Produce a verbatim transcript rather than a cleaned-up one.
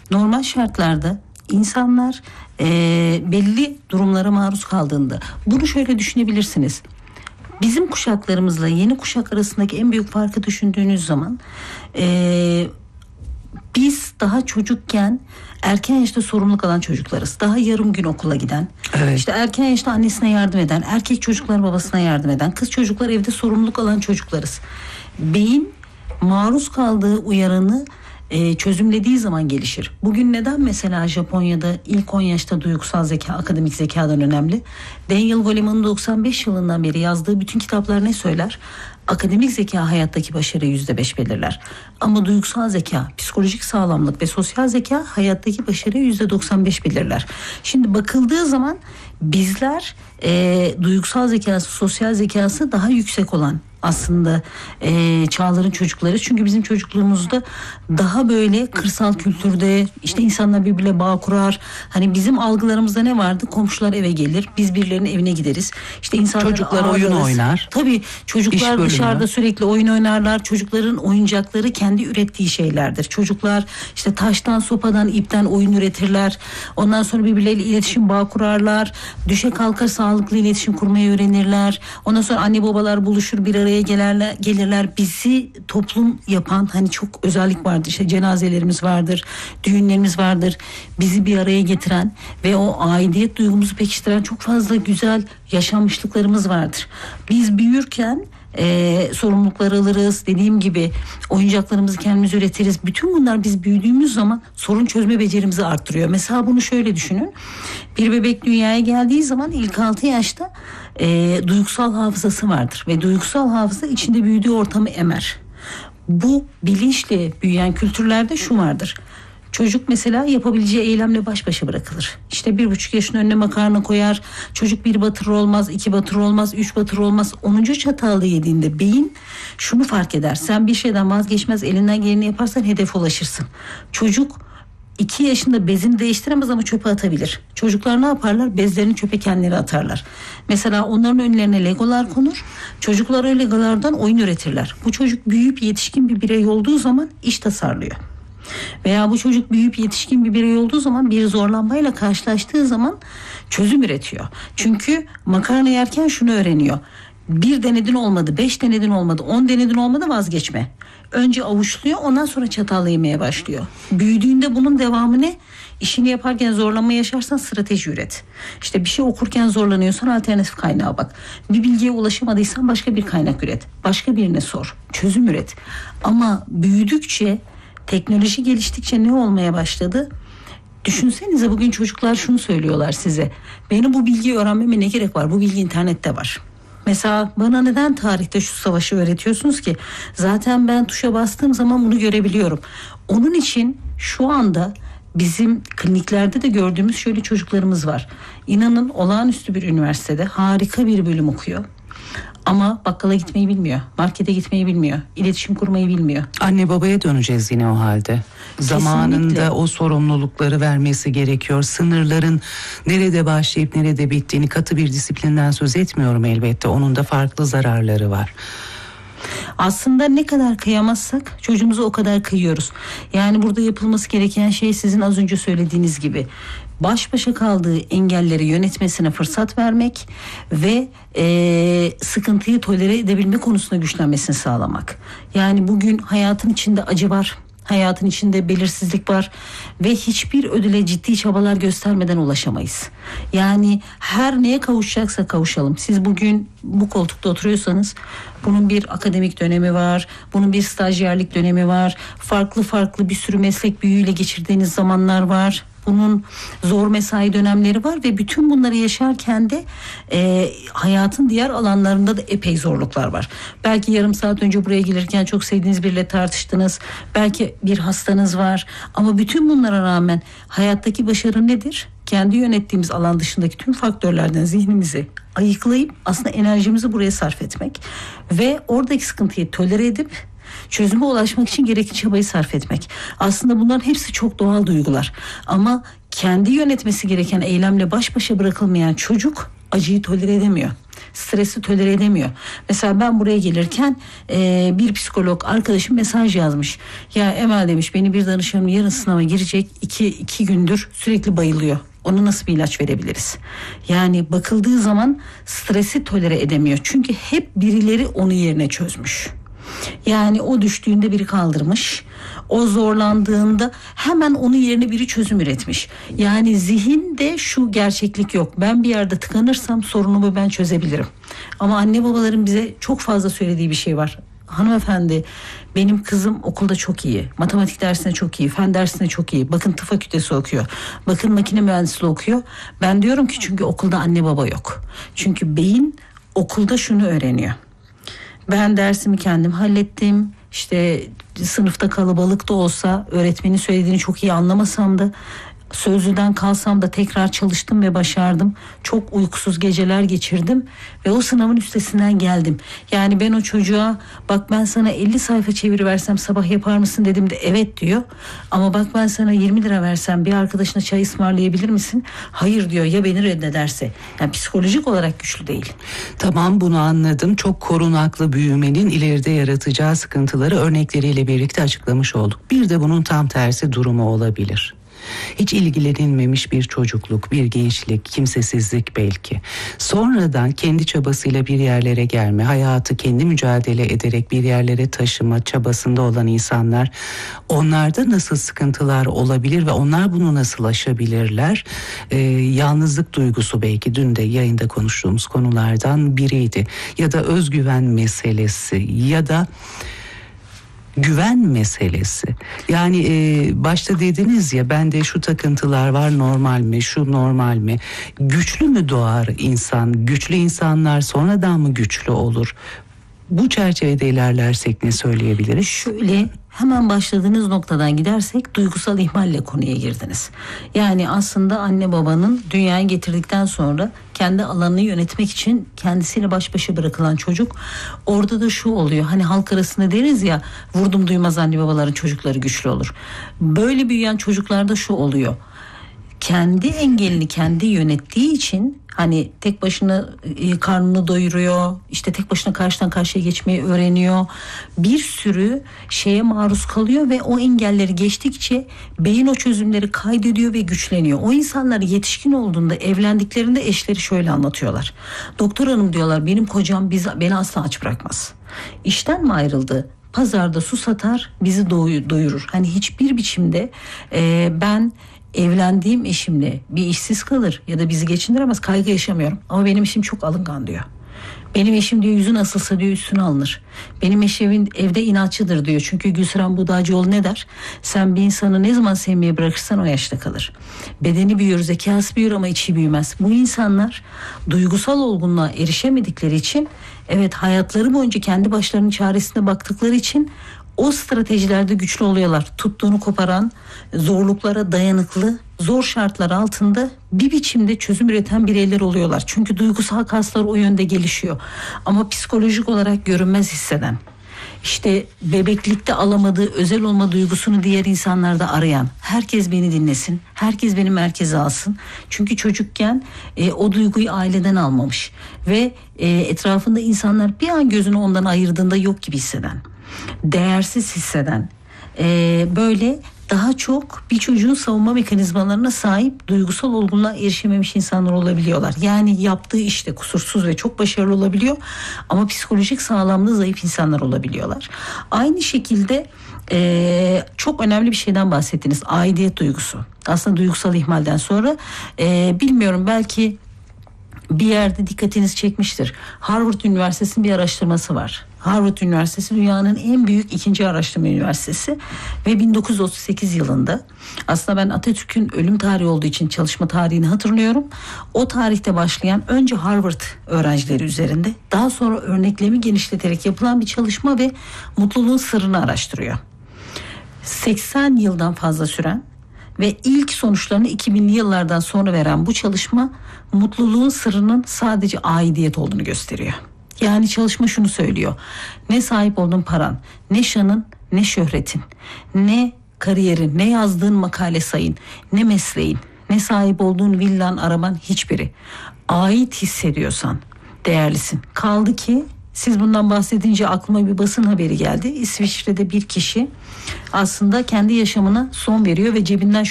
normal şartlarda insanlar e, belli durumlara maruz kaldığında bunu şöyle düşünebilirsiniz. Bizim kuşaklarımızla yeni kuşak arasındaki en büyük farkı düşündüğünüz zaman e, biz daha çocukken erken yaşta sorumluluk alan çocuklarız. Daha yarım gün okula giden, evet. işte erken yaşta annesine yardım eden, erkek çocuklar babasına yardım eden, kız çocuklar evde sorumluluk alan çocuklarız. Beyin maruz kaldığı uyaranı e, çözümlediği zaman gelişir. Bugün neden mesela Japonya'da ilk on yaşta duygusal zeka, akademik zekadan önemli? Daniel Goleman'ın doksan beş yılından beri yazdığı bütün kitaplar ne söyler? Akademik zeka hayattaki başarıyı yüzde beş belirler. Ama duygusal zeka, psikolojik sağlamlık ve sosyal zeka hayattaki başarıyı yüzde doksan beş belirler. Şimdi bakıldığı zaman bizler e, duygusal zekası, sosyal zekası daha yüksek olan aslında e, çağların çocukları. Çünkü bizim çocukluğumuzda daha böyle kırsal kültürde işte insanlar birbirle bağ kurar. Hani bizim algılarımızda ne vardı? Komşular eve gelir, biz birilerinin evine gideriz. İşte insanlar çocuklar oyun oynar. Tabii çocuklar dışarıda sürekli oyun oynarlar. Çocukların oyuncakları kendi ürettiği şeylerdir. Çocuklar işte taştan, sopadan, ipten oyun üretirler. Ondan sonra birbirleriyle iletişim bağ kurarlar. Düşe kalka sağlıklı iletişim kurmayı öğrenirler. Ondan sonra anne babalar buluşur, bir araya gelirler, gelirler. Bizi toplum yapan hani çok özellik vardır. İşte cenazelerimiz vardır, düğünlerimiz vardır. Bizi bir araya getiren ve o aidiyet duygumuzu pekiştiren çok fazla güzel yaşanmışlıklarımız vardır. Biz büyürken e, sorumluluklar alırız. Dediğim gibi oyuncaklarımızı kendimiz üretiriz. Bütün bunlar biz büyüdüğümüz zaman sorun çözme becerimizi arttırıyor. Mesela bunu şöyle düşünün. Bir bebek dünyaya geldiği zaman ilk altı yaşta e, duygusal hafızası vardır. Ve duygusal hafıza içinde büyüdüğü ortamı emer. Bu bilinçle büyüyen kültürlerde şu vardır. Çocuk mesela yapabileceği eylemle baş başa bırakılır. İşte bir buçuk yaşın önüne makarna koyar. Çocuk bir batır olmaz, iki batır olmaz, üç batır olmaz. Onuncu çatalı yediğinde beyin şunu fark eder. Sen bir şeyden vazgeçmez, elinden geleni yaparsan hedefe ulaşırsın. Çocuk iki yaşında bezini değiştiremez ama çöpe atabilir. Çocuklar ne yaparlar? Bezlerini çöpe kendileri atarlar. Mesela onların önlerine legolar konur. Çocuklar o legolardan oyun üretirler. Bu çocuk büyüyüp yetişkin bir birey olduğu zaman iş tasarlıyor. Veya bu çocuk büyüyüp yetişkin bir birey olduğu zaman bir zorlanmayla karşılaştığı zaman çözüm üretiyor. Çünkü makarna yerken şunu öğreniyor. Bir denedin olmadı, beş denedin olmadı, on denedin olmadı, vazgeçme. Önce avuçluyor, ondan sonra çatalla yemeye başlıyor. Büyüdüğünde bunun devamı ne? İşini yaparken zorlanma yaşarsan strateji üret. İşte bir şey okurken zorlanıyorsan alternatif kaynağa bak. Bir bilgiye ulaşamadıysan başka bir kaynak üret. Başka birine sor. Çözüm üret. Ama büyüdükçe, teknoloji geliştikçe ne olmaya başladı? Düşünsenize bugün çocuklar şunu söylüyorlar size. Benim bu bilgiyi öğrenmeme ne gerek var? Bu bilgi internette var. Mesela bana neden tarihte şu savaşı öğretiyorsunuz ki? Zaten ben tuşa bastığım zaman bunu görebiliyorum. Onun için şu anda bizim kliniklerde de gördüğümüz şöyle çocuklarımız var. İnanın olağanüstü bir üniversitede harika bir bölüm okuyor. Ama bakkala gitmeyi bilmiyor. Markete gitmeyi bilmiyor. İletişim kurmayı bilmiyor. Anne babaya döneceğiz yine o halde. Kesinlikle. Zamanında o sorumlulukları vermesi gerekiyor. Sınırların nerede başlayıp nerede bittiğini, katı bir disiplinden söz etmiyorum elbette. Onun da farklı zararları var. Aslında ne kadar kıyamazsak çocuğumuza o kadar kıyıyoruz. Yani burada yapılması gereken şey sizin az önce söylediğiniz gibi baş başa kaldığı engelleri yönetmesine fırsat vermek ve e, sıkıntıyı tolere edebilme konusunda güçlenmesini sağlamak. Yani bugün hayatın içinde acı var. Hayatın içinde belirsizlik var ve hiçbir ödüle ciddi çabalar göstermeden ulaşamayız. Yani her neye kavuşacaksa kavuşalım. Siz bugün bu koltukta oturuyorsanız bunun bir akademik dönemi var, bunun bir stajyerlik dönemi var, farklı farklı bir sürü meslek büyüğüyle geçirdiğiniz zamanlar var. Bunun zor mesai dönemleri var ve bütün bunları yaşarken de e, hayatın diğer alanlarında da epey zorluklar var. Belki yarım saat önce buraya gelirken çok sevdiğiniz biriyle tartıştınız. Belki bir hastanız var. Ama bütün bunlara rağmen hayattaki başarı nedir? Kendi yönettiğimiz alan dışındaki tüm faktörlerden zihnimizi ayıklayıp aslında enerjimizi buraya sarf etmek ve oradaki sıkıntıyı tolere edip çözüme ulaşmak için gerekli çabayı sarf etmek. Aslında bunların hepsi çok doğal duygular. Ama kendi yönetmesi gereken eylemle baş başa bırakılmayan çocuk acıyı tolere edemiyor. stresi tolere edemiyor. Mesela ben buraya gelirken e, bir psikolog arkadaşım mesaj yazmış. Ya Emel demiş, beni bir danışanım yarın sınava girecek, iki, iki gündür sürekli bayılıyor. Ona nasıl bir ilaç verebiliriz? Yani bakıldığı zaman stresi tolere edemiyor. Çünkü hep birileri onu yerine çözmüş. Yani o düştüğünde biri kaldırmış. O zorlandığında hemen onun yerine biri çözüm üretmiş. Yani zihinde şu gerçeklik yok. Ben bir yerde tıkanırsam sorunumu ben çözebilirim. Ama anne babaların bize çok fazla söylediği bir şey var. Hanımefendi, benim kızım okulda çok iyi. Matematik dersine çok iyi. Fen dersine çok iyi. Bakın tıp fakültesi okuyor. Bakın makine mühendisliği okuyor. Ben diyorum ki çünkü okulda anne baba yok. Çünkü beyin okulda şunu öğreniyor. Ben dersimi kendim hallettim. İşte sınıfta kalabalık da olsa, öğretmenin söylediğini çok iyi anlamasam da, sözlüden kalsam da tekrar çalıştım ve başardım. Çok uykusuz geceler geçirdim ve o sınavın üstesinden geldim. Yani ben o çocuğa bak ben sana elli sayfa çeviriversem sabah yapar mısın dedim de evet diyor. Ama bak ben sana yirmi lira versem bir arkadaşına çay ısmarlayabilir misin? Hayır diyor, ya beni reddederse. Yani psikolojik olarak güçlü değil. Tamam, bunu anladım. Çok korunaklı büyümenin ileride yaratacağı sıkıntıları örnekleriyle birlikte açıklamış olduk. Bir de bunun tam tersi durumu olabilir. Hiç ilgilenilmemiş bir çocukluk, bir gençlik, kimsesizlik belki. Sonradan kendi çabasıyla bir yerlere gelme, hayatı kendi mücadele ederek bir yerlere taşıma çabasında olan insanlar, onlarda nasıl sıkıntılar olabilir ve onlar bunu nasıl aşabilirler? Ee, yalnızlık duygusu belki dün de yayında konuştuğumuz konulardan biriydi. Ya da özgüven meselesi ya da güven meselesi. Yani e, başta dediniz ya, bende şu takıntılar var, normal mi, şu normal mi? Güçlü mü doğar insan? Güçlü insanlar sonradan mı güçlü olur? Bu çerçevede ilerlersek ne söyleyebiliriz? Şöyle, hemen başladığınız noktadan gidersek duygusal ihmalle konuya girdiniz. Yani aslında anne babanın dünyaya getirdikten sonra kendi alanını yönetmek için kendisiyle baş başa bırakılan çocuk. Orada da şu oluyor, hani halk arasında deriz ya, vurdum duymaz anne babaların çocukları güçlü olur. Böyle büyüyen çocuklarda şu oluyor. Kendi engelini kendi yönettiği için hani tek başına e, karnını doyuruyor, işte tek başına karşıdan karşıya geçmeyi öğreniyor. Bir sürü şeye maruz kalıyor ve o engelleri geçtikçe beyin o çözümleri kaydediyor ve güçleniyor. O insanlar yetişkin olduğunda, evlendiklerinde eşleri şöyle anlatıyorlar. Doktor hanım diyorlar, benim kocam bizi, beni asla aç bırakmaz. İşten mi ayrıldı? Pazarda su satar, bizi doyurur. Hani hiçbir biçimde e, ben evlendiğim eşimle bir işsiz kalır ya da bizi geçindiremez, kaygı yaşamıyorum. Ama benim eşim çok alıngan diyor. Benim eşim diyor yüzü nasılsa diyor üstüne alınır. Benim eşim evde inatçıdır diyor. Çünkü Gülseren Budaycıoğlu ne der? Sen bir insanı ne zaman sevmeye bırakırsan o yaşta kalır. Bedeni büyür, zekası büyür ama içi büyümez. Bu insanlar duygusal olgunluğa erişemedikleri için, evet, hayatları boyunca kendi başlarının çaresine baktıkları için o stratejilerde güçlü oluyorlar. Tuttuğunu koparan, zorluklara dayanıklı, zor şartlar altında bir biçimde çözüm üreten bireyler oluyorlar. Çünkü duygusal kaslar o yönde gelişiyor. Ama psikolojik olarak görünmez hisseden, işte bebeklikte alamadığı özel olma duygusunu diğer insanlarda arayan, herkes beni dinlesin, herkes beni merkeze alsın. Çünkü çocukken e, o duyguyu aileden almamış ve e, etrafında insanlar bir an gözünü ondan ayırdığında yok gibi hisseden, değersiz hisseden, e, böyle daha çok bir çocuğun savunma mekanizmalarına sahip, duygusal olgunluğa erişememiş insanlar olabiliyorlar. Yani yaptığı işte kusursuz ve çok başarılı olabiliyor ama psikolojik sağlamlığı zayıf insanlar olabiliyorlar. Aynı şekilde e, çok önemli bir şeyden bahsettiniz, aidiyet duygusu. Aslında duygusal ihmalden sonra e, bilmiyorum, belki bir yerde dikkatiniz çekmiştir. Harvard Üniversitesi'nin bir araştırması var. Harvard Üniversitesi dünyanın en büyük ikinci araştırma üniversitesi ve bin dokuz yüz otuz sekiz yılında, aslında ben Atatürk'ün ölüm tarihi olduğu için çalışma tarihini hatırlıyorum. O tarihte başlayan, önce Harvard öğrencileri üzerinde, daha sonra örneklemi genişleterek yapılan bir çalışma ve mutluluğun sırrını araştırıyor. seksen yıldan fazla süren ve ilk sonuçlarını iki binli yıllardan sonra veren bu çalışma, mutluluğun sırrının sadece aidiyet olduğunu gösteriyor. Yani çalışma şunu söylüyor: ne sahip olduğun paran, ne şanın, ne şöhretin, ne kariyerin, ne yazdığın makale sayın, ne mesleğin, ne sahip olduğun villan, araban, hiçbiri. Ait hissediyorsan, değerlisin. Kaldı ki siz bundan bahsedince aklıma bir basın haberi geldi. İsviçre'de bir kişi aslında kendi yaşamına son veriyor ve cebinden